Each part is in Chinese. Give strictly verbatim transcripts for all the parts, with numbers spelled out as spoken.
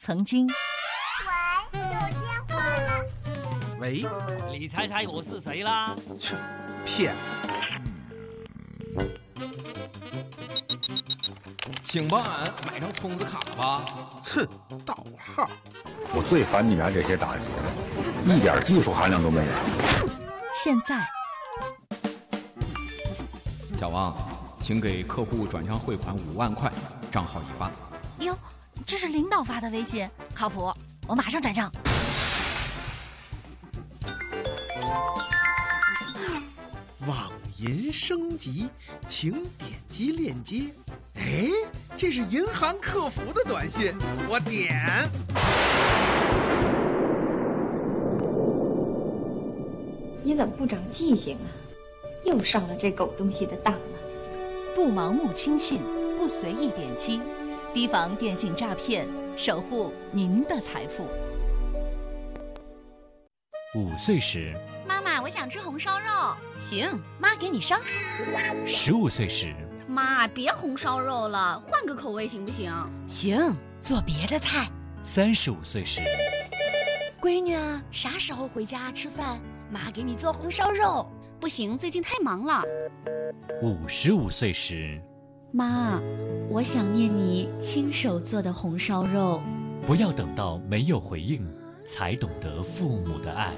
曾经。 喂，有电话了。 喂， 你猜猜我是谁啦？ 切，骗！ 请帮俺买张充值卡吧。 哼，盗号！ 我最烦你们这些大人，一点技术含量都没有。 现在， 小王，请给客户转账汇款五万块，账号已发。 哟，这是领导发的微信，靠谱，我马上转账。 网银升级，请点击链接。哎，这是银行客服的短信，我点。 你怎么不长记性啊？又上了这狗东西的当了。 不盲目轻信，不随意点击，提防电信诈骗，守护您的财富。 五岁时， 妈妈，我想吃红烧肉。 行，妈给你烧。 十五岁时， 妈，别红烧肉了，换个口味行不行？ 行，做别的菜。 三十五岁时， 闺女啊，啥时候回家吃饭？妈给你做红烧肉。 不行，最近太忙了。 五十五岁时， 妈，我想念你亲手做的红烧肉。 不要等到没有回应，才懂得父母的爱。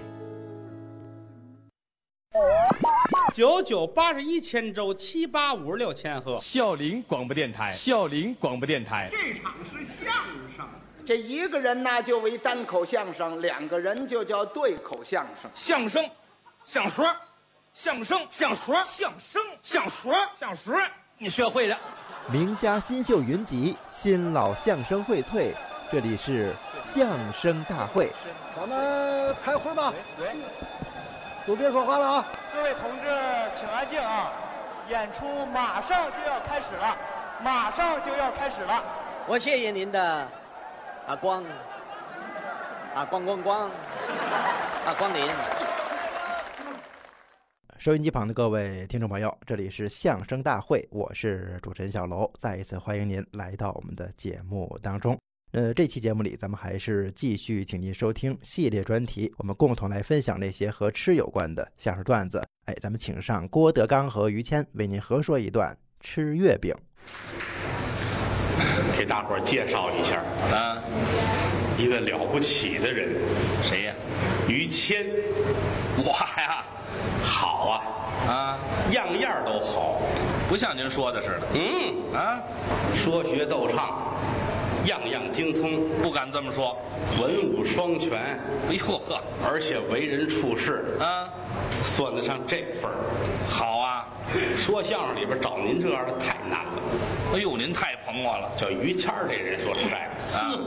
九九八十一千周，七八五十六千赫。 孝陵广播电台，孝陵广播电台。 这场是相声，这一个人呢就为单口相声，两个人就叫对口相声。 相声，相说，相声，相说，相声，相说，相说，你学会了。 名家新秀云集，新老相声荟萃，这里是相声大会。 咱们开会吧。都别说话了啊！ 各位同志，请安静啊！演出马上就要开始了，马上就要开始了。 我谢谢您的啊光啊光光光啊光临。 收音机旁的各位听众朋友，这里是相声大会，我是主持人小楼，再一次欢迎您来到我们的节目当中。呃，这期节目里，咱们还是继续请您收听系列专题，我们共同来分享那些和吃有关的相声段子。哎，咱们请上郭德纲和于谦为您合说一段吃月饼。 给大伙儿介绍一下啊，一个了不起的人。谁呀？于谦。我呀，好啊啊，样样都好，不像您说的似的。嗯啊，说学逗唱。样样精通，不敢这么说，文武双全。哎呦呵，而且为人处事啊，算得上这份儿。好啊，说相声里边找您这样的太难了。哎呦，您太捧我了。叫于谦这人，说实在的啊，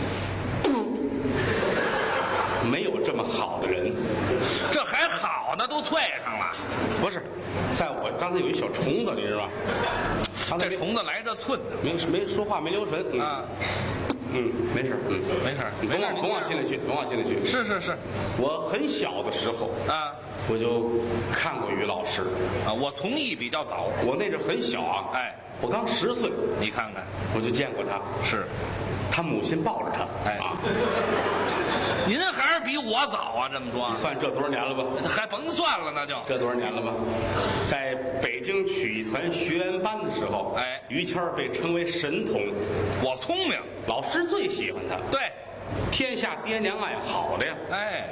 没有这么好的人。这还好呢，都退上了。不是，在我刚才有一小虫子，你知道吗？这虫子来这寸的，没没说话没留神啊。嗯，没事，嗯，没事，甭往甭往心里去，甭往心里去。是是是，我很小的时候啊，我就看过于老师啊。我从艺比较早，我那阵很小啊，哎，我刚十岁，你看看，我就见过他，是，他母亲抱着他，哎啊。您还是比我早啊，这么说，你算这多少年了吧？还甭算了，那就这多少年了吧？在北京曲艺团学员班的时候，哎，于谦被称为神童。我聪明，老师最喜欢他。对，天下爹娘爱好的呀。哎，